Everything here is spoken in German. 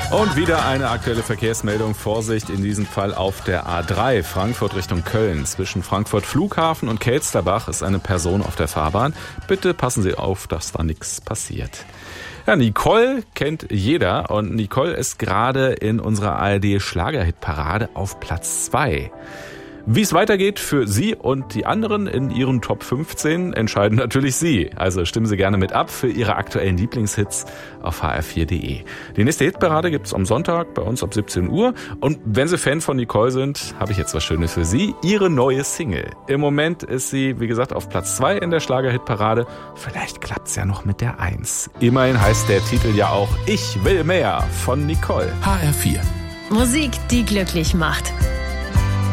Und wieder eine aktuelle Verkehrsmeldung. Vorsicht in diesem Fall auf der A3 Frankfurt Richtung Köln. Zwischen Frankfurt Flughafen und Kelsterbach ist eine Person auf der Fahrbahn. Bitte passen Sie auf, dass da nichts passiert. Ja, Nicole kennt jeder und Nicole ist gerade in unserer ARD-Schlagerhitparade auf Platz 2. Wie es weitergeht für Sie und die anderen in Ihren Top 15, entscheiden natürlich Sie. Also stimmen Sie gerne mit ab für Ihre aktuellen Lieblingshits auf hr4.de. Die nächste Hitparade gibt's am Sonntag bei uns ab 17 Uhr. Und wenn Sie Fan von Nicole sind, habe ich jetzt was Schönes für Sie. Ihre neue Single. Im Moment ist sie, wie gesagt, auf Platz 2 in der Schlagerhitparade. Vielleicht klappt's ja noch mit der 1. Immerhin heißt der Titel ja auch Ich will mehr von Nicole. HR4. Musik, die glücklich macht.